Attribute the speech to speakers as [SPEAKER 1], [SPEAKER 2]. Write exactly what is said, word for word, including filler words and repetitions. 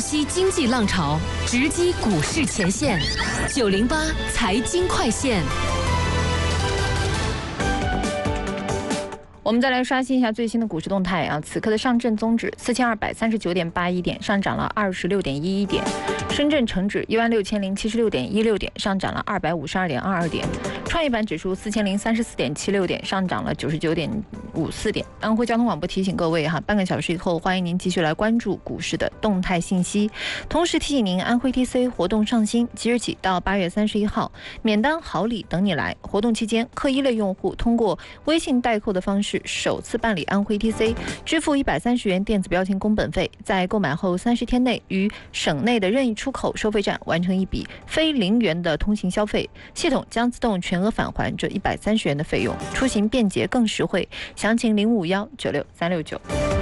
[SPEAKER 1] 析经济浪潮，直击股市前线。九零八财经快线。
[SPEAKER 2] 我们再来刷新一下最新的股市动态啊！此刻的上证综指四千二百三十九点八一点，上涨了二十六点一一点；深圳成指一万六千零七十六点一六点，上涨了二百五十二点二二点；创业板指数四千零三十四点七六点，上涨了九十九点五四点。安徽交通广播提醒各位哈，半个小时以后欢迎您继续来关注股市的动态信息。同时提醒您，安徽 T C 活动上新，即日起到八月三十一号，免单好礼等你来。活动期间，客一类用户通过微信代扣的方式首次办理安徽 T C， 支付一百三十元电子标签工本费，在购买后三十天内于省内的任意出口收费站完成一笔非零元的通行消费，系统将自动全额返还这一百三十元的费用，出行便捷更实惠。详情零五幺九六三六九。